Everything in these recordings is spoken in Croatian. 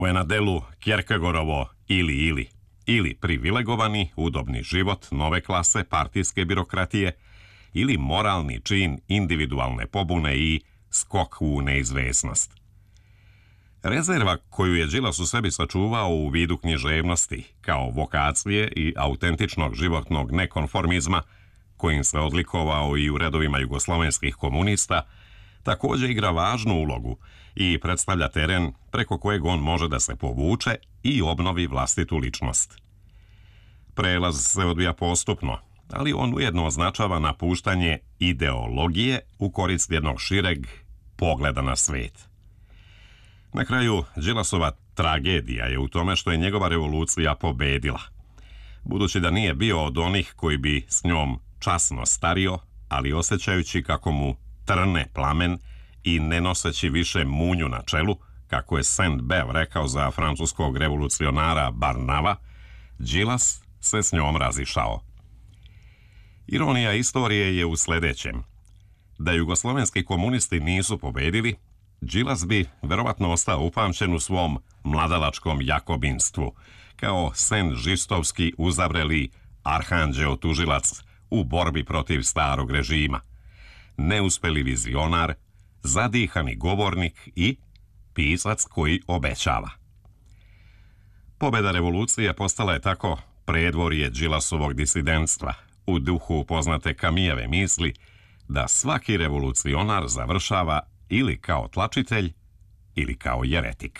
je na delu Kierkegaardovo ili privilegovani, udobni život nove klase partijske birokratije ili moralni čin individualne pobune i skok u neizvesnost. Rezerva koju je Đilas u sebi sačuvao u vidu književnosti, kao vokacije i autentičnog životnog nekonformizma, kojim se odlikovao i u redovima jugoslovenskih komunista, također igra važnu ulogu i predstavlja teren preko kojeg on može da se povuče i obnovi vlastitu ličnost. Prelaz se odvija postupno, ali on ujedno označava napuštanje ideologije u korist jednog šireg pogleda na svet. Na kraju, Đilasova tragedija je u tome što je njegova revolucija pobedila, budući da nije bio od onih koji bi s njom časno stario, ali osjećajući kako mu trne plamen i ne noseći više munju na čelu, kako je Saint-Beuve rekao za francuskog revolucionara Barnava, Đilas se s njom razišao. Ironija istorije je u sljedećem. Da jugoslovenski komunisti nisu pobedili, Đilas bi verovatno ostao upamćen u svom mladalačkom jakobinstvu, kao Saint-Žistovski uzavreli arhanđeo tužilac u borbi protiv starog režima, neuspeli vizionar, zadihani govornik i pisac koji obećava. Pobjeda revolucije postala je tako predvorje Đilasovog disidentstva, u duhu poznate Camilleve misli da svaki revolucionar završava ili kao tlačitelj ili kao jeretik.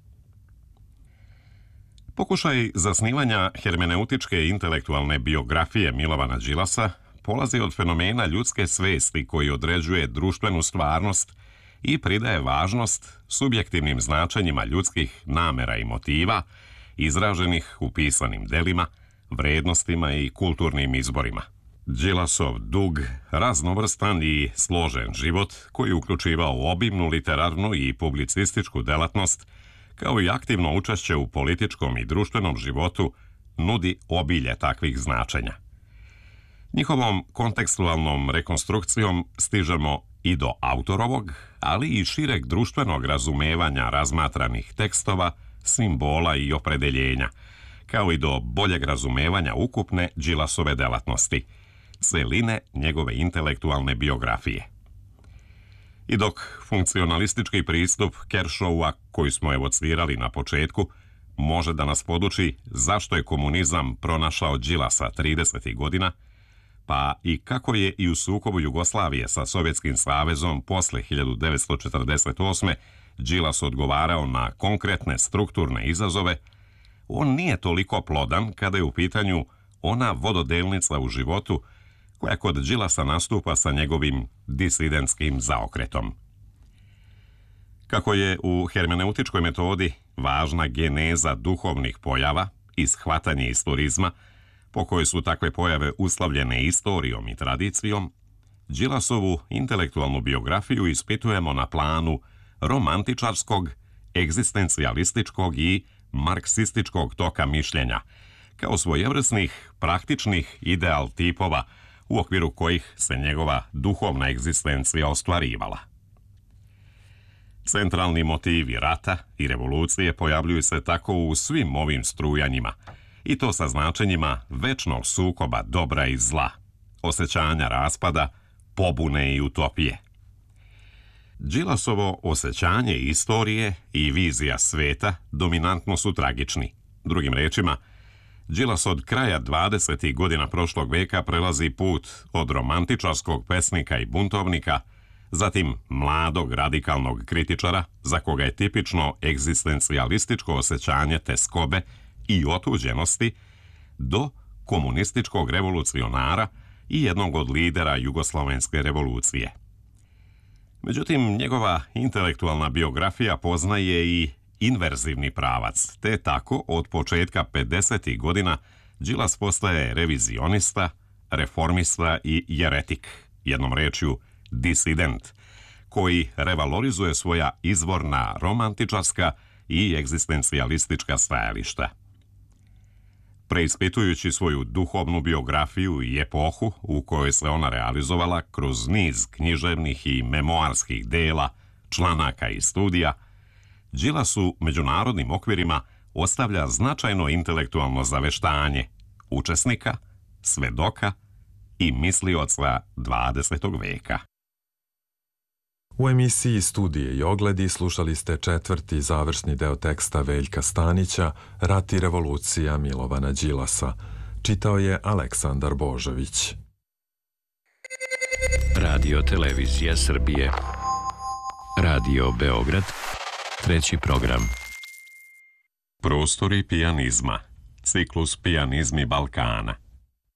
Pokušaj zasnivanja hermeneutičke i intelektualne biografije Milovana Đilasa polazi od fenomena ljudske svesti koji određuje društvenu stvarnost i pridaje važnost subjektivnim značenjima ljudskih namera i motiva izraženih u pisanim delima, vrednostima i kulturnim izborima. Đilasov dug, raznovrstan i složen život, koji je uključivao obimnu literarnu i publicističku delatnost, kao i aktivno učešće u političkom i društvenom životu, nudi obilje takvih značenja. Njihovom kontekstualnom rekonstrukcijom stižemo i do autorovog, ali i šireg društvenog razumevanja razmatranih tekstova, simbola i opredeljenja, kao i do boljeg razumevanja ukupne Đilasove delatnosti, celine njegove intelektualne biografije. I dok funkcionalistički pristup Kershawa, koji smo evocirali na početku, može da nas poduči zašto je komunizam pronašao Đilasa 30. godina, pa i kako je i u sukobu Jugoslavije sa Sovjetskim savezom posle 1948. Đilas odgovarao na konkretne strukturne izazove, on nije toliko plodan kada je u pitanju ona vododelnica u životu koja kod Đilasa nastupa sa njegovim disidentskim zaokretom. Kako je u hermeneutičkoj metodi važna geneza duhovnih pojava i shvatanje istorizma, po kojoj su takve pojave uslovljene istorijom i tradicijom, Đilasovu intelektualnu biografiju ispitujemo na planu romantičarskog, egzistencijalističkog i marksističkog toka mišljenja, kao svojevrsnih praktičnih ideal tipova u okviru kojih se njegova duhovna egzistencija ostvarivala. Centralni motivi rata i revolucije pojavljuju se tako u svim ovim strujanjima, i to sa značenjima večnog sukoba dobra i zla, osjećanja raspada, pobune i utopije. Đilasovo osjećanje istorije i vizija sveta dominantno su tragični. Drugim rečima, Đilas od kraja 20. godina prošlog veka prelazi put od romantičarskog pesnika i buntovnika, zatim mladog radikalnog kritičara, za koga je tipično egzistencijalističko osjećanje teskobe i otuđenosti, do komunističkog revolucionara i jednog od lidera jugoslovenske revolucije. Međutim, njegova intelektualna biografija poznaje i inverzivni pravac, te tako od početka 50. godina Đilas postaje revizionista, reformista i jeretik, jednom rečju disident, koji revalorizuje svoja izvorna romantičarska i egzistencijalistička stajališta. Preispitujući svoju duhovnu biografiju i epohu u kojoj se ona realizovala kroz niz književnih i memoarskih dela, članaka i studija, Đilas u međunarodnim okvirima ostavlja značajno intelektualno zaveštanje učesnika, svedoka i mislioca 20. veka. U emisiji Studije i ogledi slušali ste 4. završni deo teksta Veljka Stanića Rat i revolucija Milovana Đilasa. Čitao je Aleksandar Božović. Radio Televizija Srbije. Radio Beograd. 3. program. Prostori pijanizma. Ciklus Pijanizmi Balkana.